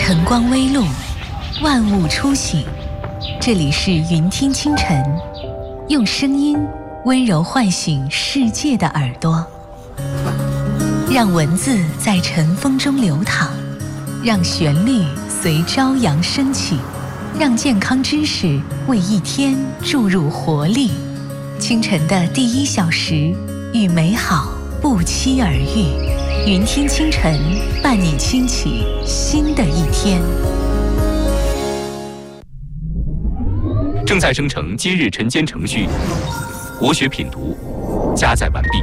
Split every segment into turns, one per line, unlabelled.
晨光微露，万物初醒。这里是云听清晨，用声音温柔唤醒世界的耳朵，让文字在晨风中流淌，让旋律随朝阳升起，让健康知识为一天注入活力。清晨的第1小时，与美好不期而遇。云听清晨，伴你轻启新的一天。
正在生成今日晨间程序，国学品读加载完毕。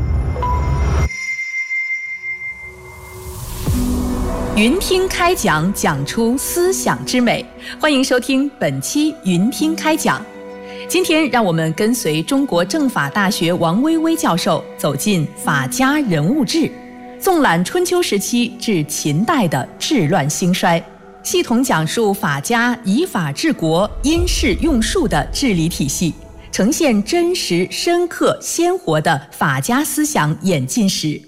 云听开讲，讲出思想之美。欢迎收听本期云听开讲。今天让我们跟随中国政法大学王薇薇教授走进法家人物志，纵览春秋时期至秦代的治乱兴衰，系统讲述法家以法治国、因势用术的治理体系，呈现真实、深刻、鲜活的法家思想演进史。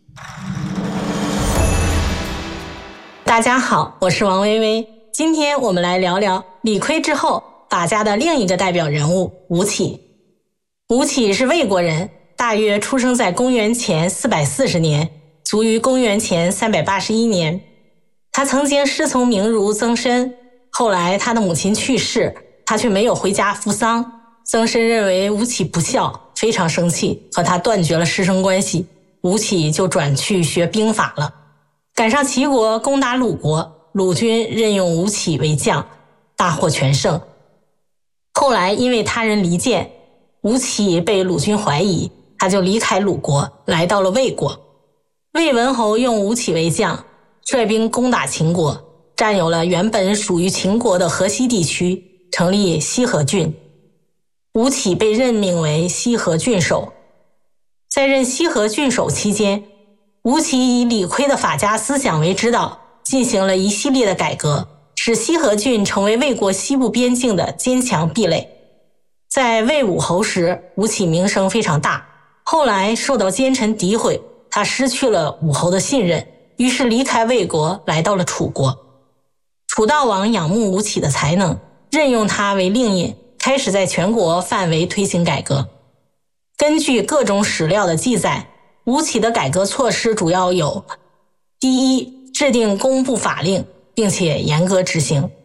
大家好，我是王薇薇。今天我们来聊聊李悝之后法家的另一个代表人物吴起。吴起是魏国人，大约出生在公元前440年，卒于公元前381年。他曾经师从名儒曾参，后来他的母亲去世，他却没有回家扶丧。曾参认为吴起不孝，非常生气，和他断绝了师生关系。吴起就转去学兵法了。赶上齐国攻打鲁国，鲁军任用吴起为将，大获全胜。后来因为他人离间，吴起被鲁军怀疑，他就离开鲁国，来到了魏国。魏文侯用吴起为将，率兵攻打秦国，占有了原本属于秦国的河西地区，成立西河郡。吴起被任命为西河郡守。在任西河郡守期间，吴起以李悝的法家思想为指导，进行了一系列的改革，使西河郡成为魏国西部边境的坚强壁垒。在魏武侯时，吴起名声非常大，后来受到奸臣诋毁，他失去了武侯的信任，于是离开魏国，来到了楚国。楚悼王仰慕吴起的才能，任用他为令尹，开始在全国范围推行改革。根据各种史料的记载，吴起的改革措施主要有：第一，制定公布法令，并且严格执行；